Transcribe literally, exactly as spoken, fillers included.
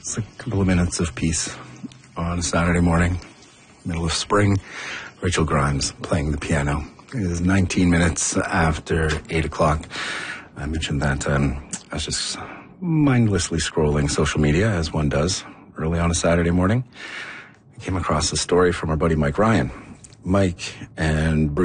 Just a couple of minutes of peace on a Saturday morning, middle of spring. Rachel Grimes playing the piano. It is nineteen minutes after eight o'clock. I mentioned that um, I was just mindlessly scrolling social media, as one does, early on a Saturday morning. I came across a story from our buddy Mike Ryan. Mike and Bruce